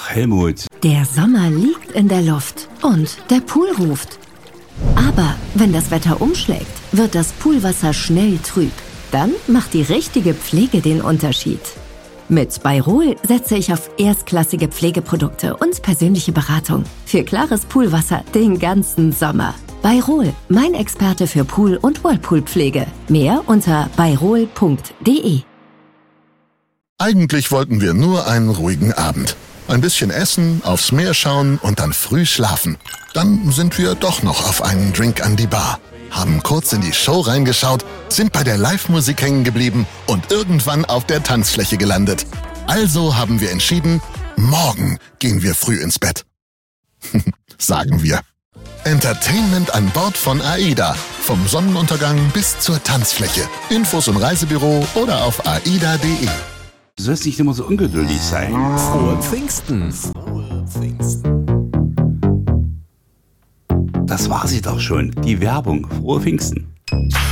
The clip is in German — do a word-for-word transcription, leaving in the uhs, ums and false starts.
Ach, Helmut. Der Sommer liegt in der Luft und der Pool ruft. Aber wenn das Wetter umschlägt, wird das Poolwasser schnell trüb. Dann macht die richtige Pflege den Unterschied. Mit Bayrol setze ich auf erstklassige Pflegeprodukte und persönliche Beratung. Für klares Poolwasser den ganzen Sommer. Bayrol, mein Experte für Pool- und Whirlpool-Pflege. Mehr unter bayrol punkt de. Eigentlich wollten wir nur einen ruhigen Abend. Ein bisschen essen, aufs Meer schauen und dann früh schlafen. Dann sind wir doch noch auf einen Drink an die Bar, haben kurz in die Show reingeschaut, sind bei der Live-Musik hängen geblieben und irgendwann auf der Tanzfläche gelandet. Also haben wir entschieden, morgen gehen wir früh ins Bett. Sagen wir. Entertainment an Bord von AIDA. Vom Sonnenuntergang bis zur Tanzfläche. Infos im Reisebüro oder auf aida punkt de. Du sollst nicht immer so ungeduldig sein. Frohe Pfingsten. Frohe Pfingsten. Das war sie doch schon. Die Werbung. Frohe Pfingsten.